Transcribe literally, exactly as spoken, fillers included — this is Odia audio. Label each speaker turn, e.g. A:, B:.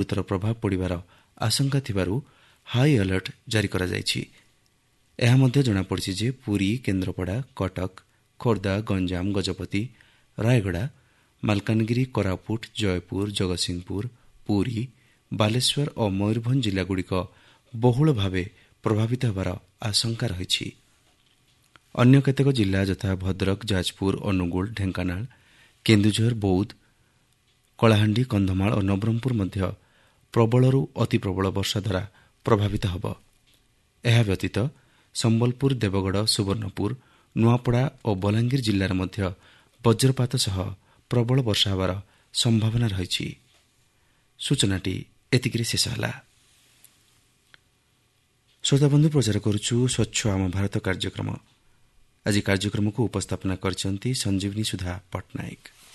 A: ଗୁରୁତର ପ୍ରଭାବ ପଡ଼ିବାର ଆଶଙ୍କା ଥିବାରୁ ହାଇ ଆଲର୍ଟ ଜାରି କରାଯାଇଛି। ଏହା ମଧ୍ୟ ଜଣାପଡ଼ିଛି ଯେ ପୁରୀ, କେନ୍ଦ୍ରାପଡ଼ା, କଟକ, ଖୋର୍ଦ୍ଧା, ଗଞ୍ଜାମ, ଗଜପତି, ରାୟଗଡ଼ା, ମାଲକାନଗିରି, କୋରାପୁଟ, ଜୟପୁର, ଜଗତସିଂହପୁର, ପୁରୀ, ବାଲେଶ୍ୱର ଓ ମୟୂରଭଞ୍ଜ ଜିଲ୍ଲାଗୁଡ଼ିକ ବହୁଳ ଭାବେ ପ୍ରଭାବିତ ହେବାର ଆଶଙ୍କା ରହିଛି। ଅନ୍ୟ କେତେକ ଜିଲ୍ଲା ଯଥା ଭଦ୍ରକ, ଯାଜପୁର, ଅନୁଗୁଳ, ଢେଙ୍କାନାଳ, କେନ୍ଦୁଝର, ବୌଦ୍ଧ, କଳାହାଣ୍ଡି, କନ୍ଧମାଳ ଓ ନବରଙ୍ଗପୁର ମଧ୍ୟ ପ୍ରବଳରୁ ଅତି ପ୍ରବଳ ବର୍ଷା ଦ୍ୱାରା ପ୍ରଭାବିତ ହେବ। ଏହା ବ୍ୟତୀତ ସମ୍ବଲପୁର, ଦେବଗଡ଼, ସୁବର୍ଣ୍ଣପୁର, ନୂଆପଡ଼ା ଓ ବଲାଙ୍ଗୀର ଜିଲ୍ଲାରେ ମଧ୍ୟ ବଜ୍ରପାତ ସହ ପ୍ରବଳ ବର୍ଷା ହେବାର ସମ୍ଭାବନା ରହିଛି। ସୂଚନାଟି ଏତିକିରେ ଶେଷ ହେଲା। ଶ୍ରୋତାବନ୍ଧୁ, ପ୍ରଚାର କରୁଛୁ ସ୍ୱଚ୍ଛ ଆମ ଭାରତ କାର୍ଯ୍ୟକ୍ରମ। ଆଜି କାର୍ଯ୍ୟକ୍ରମକୁ ଉପସ୍ଥାପନା କରିଛନ୍ତି ସଞ୍ଜୀବନୀ ସୁଧା ପଟ୍ଟନାୟକ।